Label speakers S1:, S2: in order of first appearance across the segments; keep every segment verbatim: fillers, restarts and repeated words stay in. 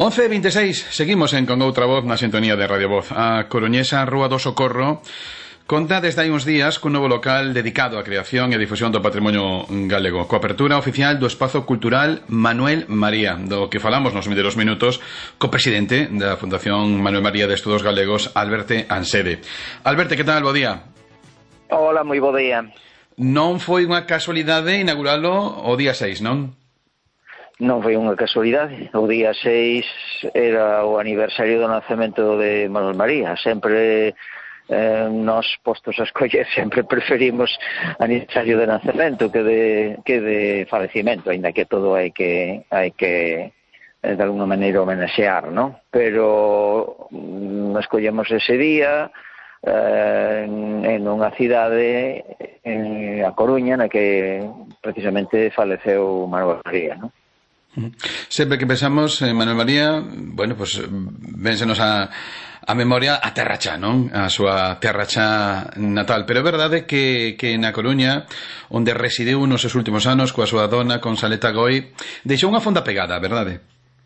S1: once e veintiséis, seguimos en Con outra voz na sintonía de Radio Voz. A coruñesa Rúa do Socorro conta desde hai uns días cun novo local dedicado á creación e difusión do patrimonio galego, coa apertura oficial do Espazo Cultural Manuel María, do que falamos nos vindeiros minutos co presidente da Fundación Manuel María de Estudos Galegos, Alberte Ansede. Alberte, que tal? Bo día.
S2: Hola, moi bo día.
S1: Non foi unha casualidade inauguralo o día seis, non?
S2: Non foi unha casualidade. O día seis era o aniversario do nacemento de Manuel María. Sempre eh, nos postos a escoller sempre preferimos aniversario de nacemento que de, que de falecimento, ainda que todo hai que hai que de alguna maneira homenaxear, non? Pero mm, escollemos ese día en, en unha cidade, en A Coruña, na que precisamente faleceu Manuel María, non?
S1: Sempre que pensamos en Manuel María, bueno, pues vénsenos a, a memoria a Terrachá, non? A súa Terrachá natal. Pero é verdade que, que na Coruña, onde residiu nos seus últimos anos coa súa dona, con Saleta Goi, deixou unha fonda pegada, verdade?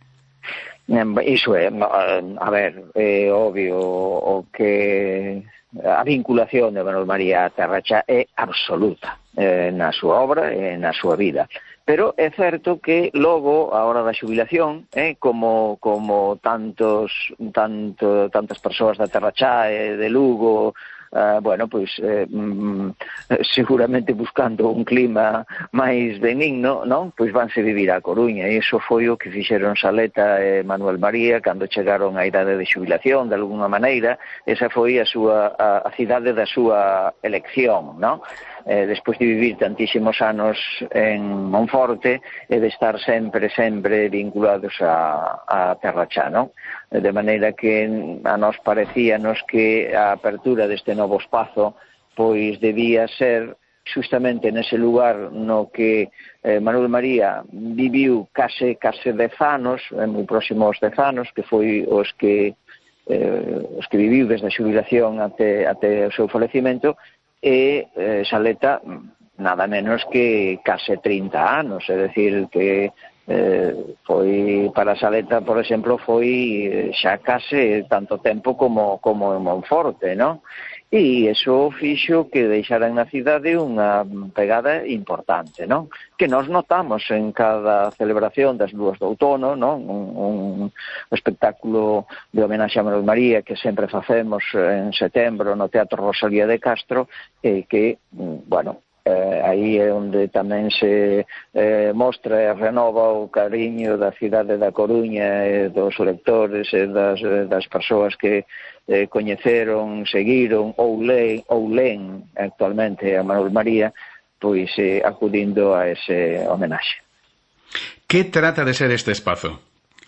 S2: Iso é, a ver, é obvio o que a vinculación de Manuel María a Terrachá é absoluta eh, na súa obra e na súa vida. Pero é certo que logo, a hora da xubilación, eh, como, como tantos, tanto, tantas persoas da Terrachá e de Lugo, Uh, bueno, pois eh, mm, seguramente buscando un clima máis benigno, non? Pois vanse vivir a Coruña, e iso foi o que fixeron Saleta e Manuel María cando chegaron á idade de xubilación, de alguna maneira. Esa foi a súa a, a cidade da súa elección, non? Eh, despois de vivir tantísimos anos en Monforte e de estar sempre, sempre vinculados a, a Terrachá, non? De maneira que a nós parecíanos que a apertura deste novo espazo pois debía ser justamente nese lugar no que eh, Manuel María viviu case, case dez anos, moi próximo aos dez anos, que foi os que, eh, os que viviu desde a xubilación até, até o seu falecimento, e eh, Saleta nada menos que case trinta anos, é dicir que eh, foi para Saleta, por exemplo, foi xa case tanto tempo como, como en Monforte, non? E iso fixo que deixaran na cidade unha pegada importante, non? Que nós notamos en cada celebración das Lúas do Outono, non? Un, un espectáculo de homenaxe a Manuel María que sempre facemos en setembro no Teatro Rosalía de Castro, e que, bueno, Eh, aí é onde tamén se eh, mostra e renova o cariño da cidade da Coruña e dos lectores e das, das persoas que eh, coñeceron, seguiron ou leen, ou leen actualmente a Manuel María, pois eh, acudindo a ese homenaxe.
S1: Que trata de ser este espazo?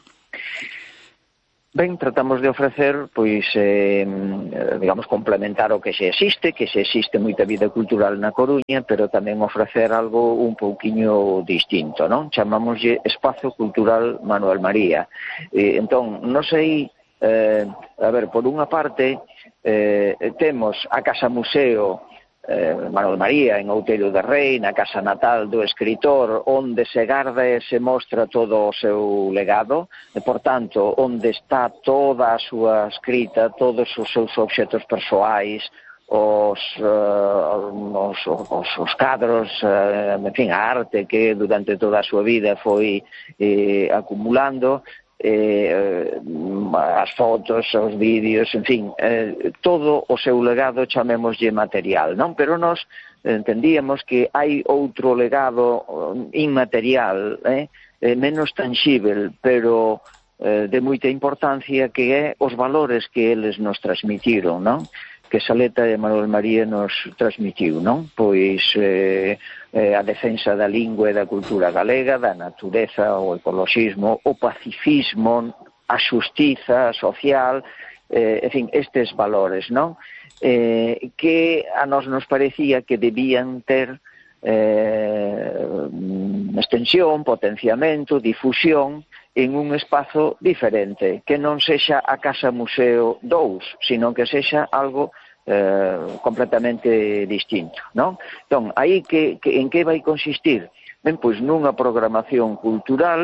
S2: Ben, tratamos de ofrecer, pois, eh, digamos, complementar o que xa existe, que xa existe moita vida cultural na Coruña, pero tamén ofrecer algo un pouquiño distinto, non? Chamámoslle Espazo Cultural Manuel María. Eh, entón, non sei, eh, a ver, por unha parte, eh, temos a Casa Museo Eh, Manuel María en Outeiro de Rei, na casa natal do escritor, onde se garda e se mostra todo o seu legado, e, por tanto, onde está toda a súa escrita, todos os seus obxetos persoais, os, uh, os, os, os cadros, uh, en fin, a arte que durante toda a súa vida foi eh, acumulando, Eh, as fotos, os vídeos, en fin, eh, todo o seu legado chamémoslle material, non? Pero nós entendíamos que hai outro legado inmaterial, eh, menos tangible, pero eh, de moita importancia, que é os valores que eles nos transmitiron, non? Que Saleta e Manuel María nos transmitiu, non? Pois eh, eh, a defensa da lingua e da cultura galega, da natureza, o ecoloxismo, o pacifismo, a xustiza social, eh, en fin, estes valores, non? Eh, que a nós nos parecía que debían ter eh, extensión, potenciamento, difusión en un espazo diferente, que non sexa a Casa Museo dous, sino que sexa algo eh, completamente distinto, non? Entón, aí que, que, en que vai consistir? Ben, pois nunha programación cultural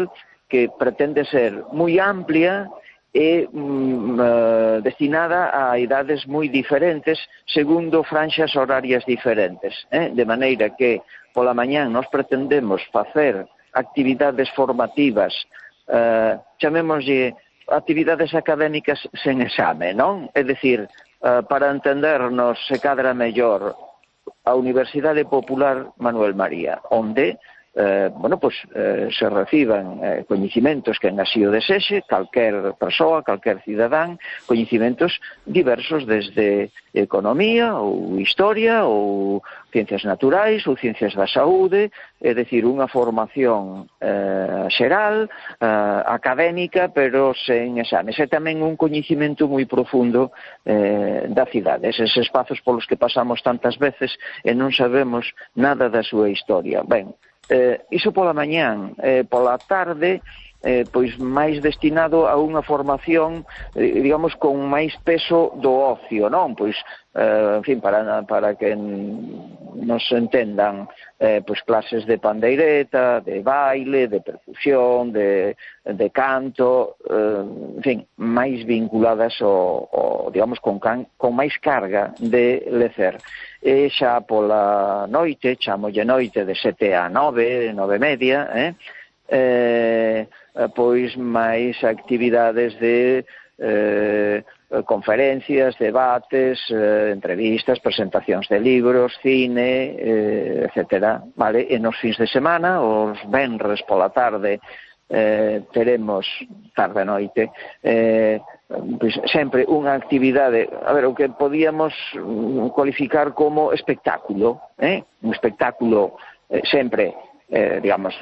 S2: que pretende ser moi amplia e mm, uh, destinada a idades moi diferentes segundo franxas horarias diferentes, eh? De maneira que pola mañán nós pretendemos facer actividades formativas, uh, chamémoslle actividades académicas sen exame, non? É dicir, uh, para entendernos se cadra mellor a Universidade Popular Manuel María, onde Eh, bueno, pues, eh, se reciban eh, coñecimentos que en así o desexe, calquer persoa, calquer cidadán, coñecimentos diversos desde economía ou historia ou ciencias naturais ou ciencias da saúde, é dicir, unha formación eh, xeral, eh, académica, pero sen exames. E tamén un coñecimento moi profundo eh, da cidade, eses espazos polos que pasamos tantas veces e non sabemos nada da súa historia. Ben, Eh, iso pola mañán, eh, pola tarde, eh, pois máis destinado a unha formación, eh, digamos, con máis peso do ocio, non? Pois, eh, en fin, para, para que nos entendan, eh, pois clases de pandeireta, de baile, de percusión, de, de canto, eh, en fin, máis vinculadas ao, ao digamos, con, can, con máis carga de lecer. E xa pola noite, chamolle noite de sete a nove, nove e media, eh? Eh, pois máis actividades de eh, conferencias, debates, eh, entrevistas, presentacións de libros, cine, eh, etcétera. Vale? E nos fins de semana, os venres pola tarde, eh, teremos tarde a noite, eh, pois sempre unha actividade, a ver, o que podíamos cualificar como espectáculo, eh? Un espectáculo eh, sempre, eh, digamos,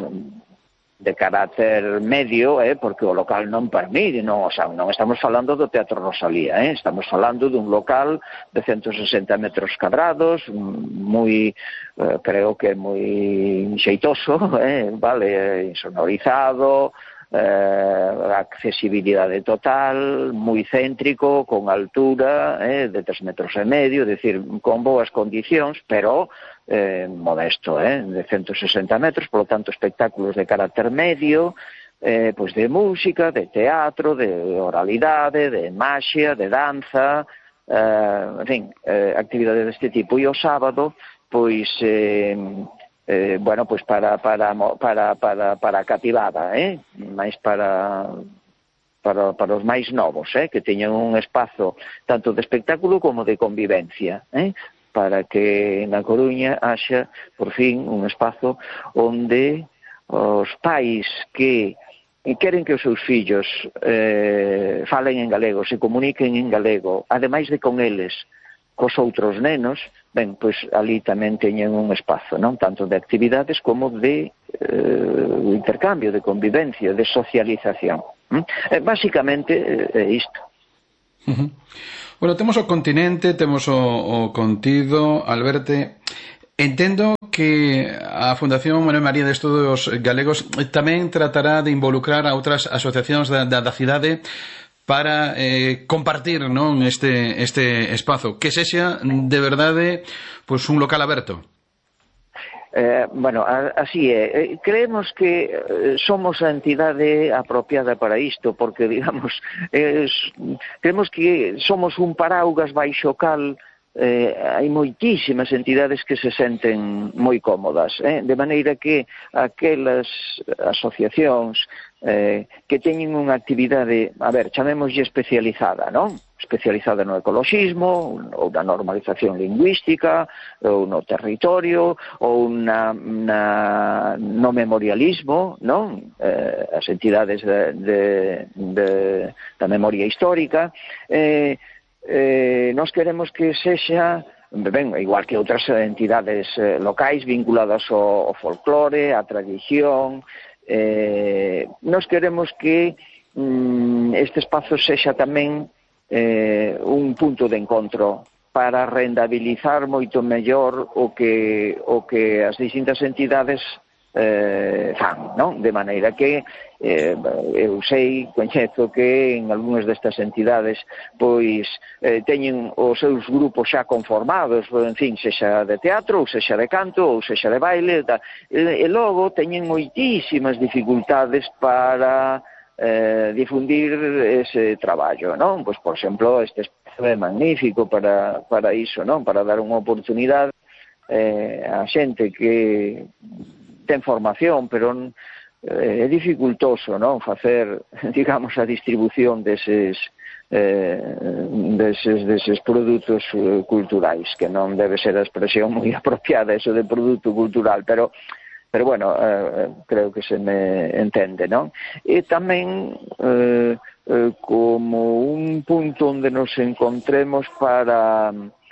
S2: de carácter medio, eh, porque o local non permite, non, o sea, non estamos falando do Teatro Rosalía, eh, estamos falando dun local de ciento sesenta metros cadrados, moi, eh, creo que moi xeitoso, eh, vale, insonorizado, eh, accesibilidade total, moi céntrico, con altura eh, de tres metros e medio, é dicir, con boas condicións, pero eh, modesto, eh, de ciento sesenta metros, por lo tanto, espectáculos de carácter medio, eh, pois de música, de teatro, de oralidade, de maxia, de danza, eh, en fin, eh, actividades deste tipo. E o sábado, pois... Eh, Eh, bueno, pois para para para para para cativada, eh, máis para para para os máis novos, eh, que teñan un espazo tanto de espectáculo como de convivencia, eh, para que na Coruña haxa por fin un espazo onde os pais que queren que os seus fillos eh, falen en galego, se comuniquen en galego, ademais de con eles cos outros nenos, ben, pois ali tamén teñen un espazo, non? Tanto de actividades como de eh, intercambio, de convivencia, de socialización. ¿Mm? Eh, básicamente é eh, isto.
S1: Uh-huh. Bueno, temos o continente, temos o, o contido, Alberte. Entendo que a Fundación Manuel María de Estudos Galegos tamén tratará de involucrar a outras asociacións da, da, da cidade para eh, compartir, non, este este espazo, que sexa de verdade pois un local aberto.
S2: Eh, bueno, a, así é. Creemos que somos a entidade apropiada para isto, porque, digamos, eh, creemos que somos un paraugas baixo cal. Eh, hai moitísimas entidades que se senten moi cómodas, eh? De maneira que aquelas asociacións eh, que teñen unha actividade, a ver, chamémoslle especializada, non? Especializada no ecoloxismo, ou na normalización lingüística, ou no territorio, ou na, na, no memorialismo, non? Eh, as entidades de, de, de, da memoria histórica, eh, Eh, nós queremos que sexa, ben, igual que outras entidades eh, locais vinculadas ao, ao folclore, á tradición, eh, nós queremos que mm, este espazo sexa tamén eh, un punto de encontro para rendabilizar moito mellor o que, o que as distintas entidades eh, fan, non? De maneira que eh, eu sei, coñezo que en algunhas destas entidades pois eh, teñen os seus grupos xa conformados, en fin, sexa de teatro, ou sexa de canto, ou sexa de baile, da, e, e logo teñen moitísimas dificultades para eh, difundir ese traballo, non? Pois, por exemplo, este espazo é magnífico para, para iso, non? Para dar unha oportunidade eh, a xente que ten formación, pero eh, é dificultoso, non, facer, digamos, a distribución deses eh, deses, deses produtos eh, culturais, que non debe ser a expresión moi apropiada eso de produto cultural, pero pero bueno, eh, creo que se me entende, non? E tamén eh, eh, como un punto onde nos encontremos para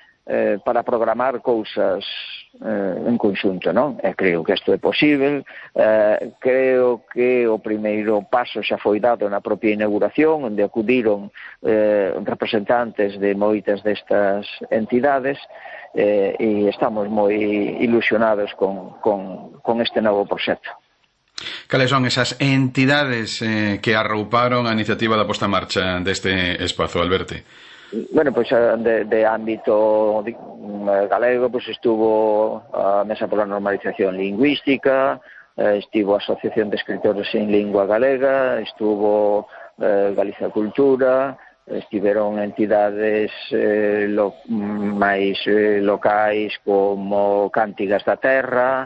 S2: Eh, para programar cousas eh, en conxunto, non? E creo que isto é posible, eh, creo que o primeiro paso xa foi dado na propia inauguración, onde acudiron eh, representantes de moitas destas entidades, eh, e estamos moi ilusionados con, con, con este novo proxecto.
S1: Cales son esas entidades eh, que arrouparon a iniciativa da posta en marcha deste espazo, Alberti?
S2: Bueno, pois de, de ámbito galego pois estuvo a Mesa pola Normalización Lingüística, estivo a Asociación de Escritores en Lingua Galega, estuvo eh, Galicia Cultura, estiveron entidades eh, lo, máis eh, locais como Cántigas da Terra,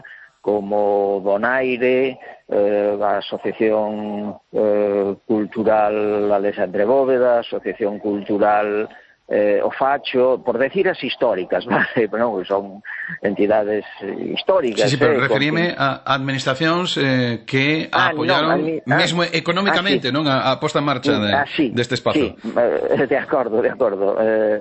S2: como Donaire, eh, a Asociación eh, Cultural Alexandre Bóveda, Asociación Cultural eh, O Facho, por decir as históricas, vale? Bueno, son entidades históricas.
S1: Sí, sí, pero
S2: eh,
S1: referíme con... a administracións eh, que ah, apoyaron no, ah, mesmo económicamente, ah, sí. non? A, a posta en marcha de, ah, sí, deste espazo.
S2: Sí, de acordo, de acordo. Eh,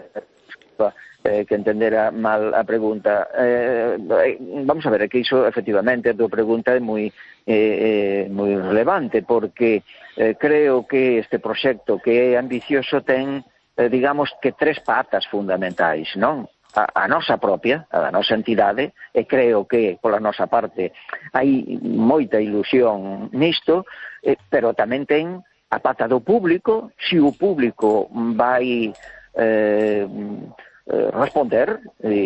S2: Eh, que entendera mal a pregunta. Eh, vamos a ver, é que iso, efectivamente, a tua pregunta é moi eh, eh, moi relevante, porque eh, creo que este proxecto que é ambicioso ten, eh, digamos, que tres patas fundamentais, non? A, a nosa propia, a da nosa entidade, e creo que, pola nosa parte, hai moita ilusión nisto, eh, pero tamén ten a pata do público, se o público vai eh, responder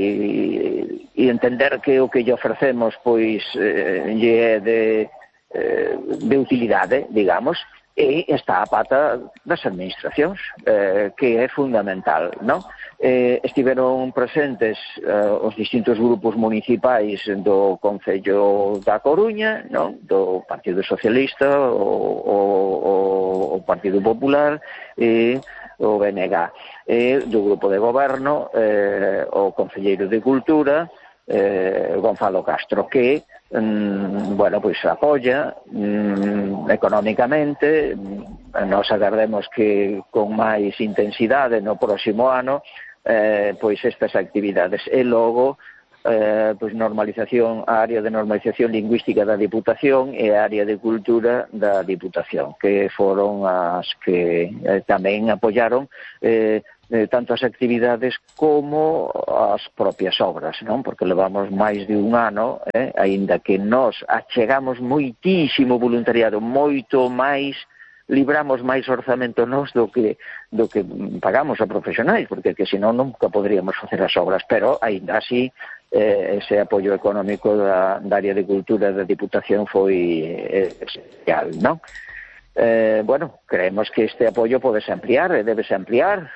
S2: e, e entender que o que lle ofrecemos pois eh, lle é de, eh, de utilidade, digamos, e está a pata das administracións, eh, que é fundamental, non? Eh, estiveron presentes eh, os distintos grupos municipais do Concello da Coruña, non? Do Partido Socialista, o, o, o Partido Popular e o B N G, e do grupo de goberno eh, o concelleiro de Cultura, eh, Gonzalo Castro, que mm, bueno, pois apoia mm, económicamente. Nos agardemos que con máis intensidade no próximo ano eh, pois estas actividades, e logo Eh, pois normalización, a área de normalización lingüística da Diputación e a área de cultura da Diputación, que foron as que eh, tamén apoiaron eh, eh, tanto as actividades como as propias obras, non? Porque levamos máis de un ano, eh, aínda que nós achegamos moitísimo voluntariado, moito máis, libramos máis orzamento nós do que do que pagamos a profesionais, porque que senón nunca poderíamos facer as obras, pero aínda así eh, ese apoio económico da, da área de cultura da Diputación foi eh, especial, non? Eh, bueno, creemos que este apoio podese ampliar e debese ampliar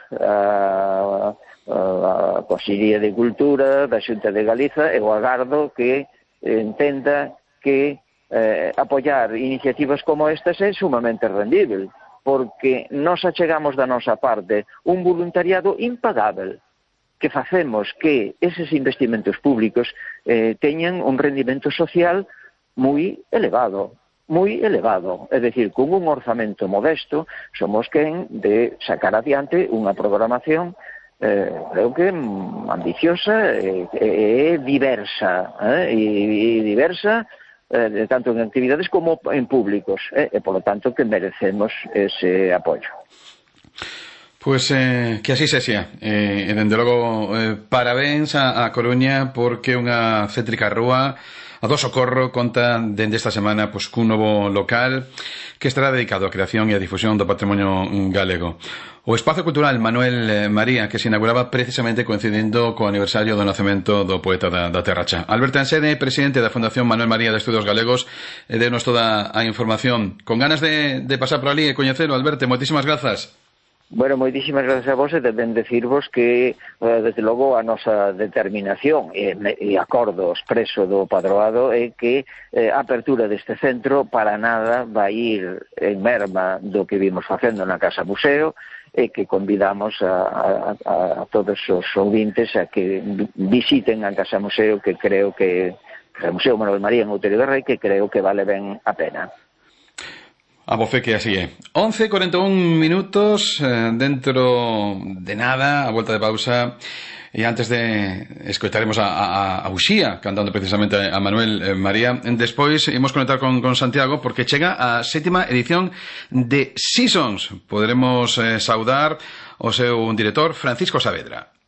S2: a, a, a Consellería de Cultura da Xunta de Galiza, e o agardo que entenda que eh, apoiar iniciativas como estas é sumamente rendível, porque nos achegamos da nosa parte un voluntariado impagável, que facemos que eses investimentos públicos eh, teñan un rendimento social moi elevado, moi elevado. É dicir, con un orzamento modesto, somos quen de sacar adiante unha programación eh, creo que ambiciosa e eh, eh, diversa, eh, e, e diversa eh, tanto en actividades como en públicos, eh, e, polo tanto, que merecemos ese apoio.
S1: Pois eh, que así sexa, eh, e dende logo eh, parabéns a, a Coruña, porque unha céntrica rúa A do Socorro conta dende esta semana pois, cun novo local que estará dedicado á creación e á difusión do patrimonio galego. O Espazo Cultural Manuel María, que se inauguraba precisamente coincidindo co aniversario do nacemento do poeta da, da Terracha. Alberto Ansede, presidente da Fundación Manuel María de Estudios Galegos, e denos toda a información. Con ganas de, de pasar por ali e coñecelo, Alberto, moitísimas grazas.
S2: Bueno, moitísimas grazas a vos e tamén decirvos que, desde logo, a nosa determinación e, e acordo expreso do padroado é que eh, a apertura deste centro para nada vai ir en merma do que vimos facendo na Casa Museo e que convidamos a, a, a todos os ouvintes a que visiten a Casa Museo, que creo que o Museo Manuel María en Outeiro de Rei, que creo que vale ben a pena.
S1: A voce que así é. once e cuarenta e un minutos, eh, dentro de nada, a volta de pausa, e antes de escoitaremos a, a, a Uxía cantando precisamente a Manuel eh, María. Despois imos conectar con, con Santiago porque chega a sétima edición de Seasons. Poderemos eh, saudar o seu director Francisco Saavedra.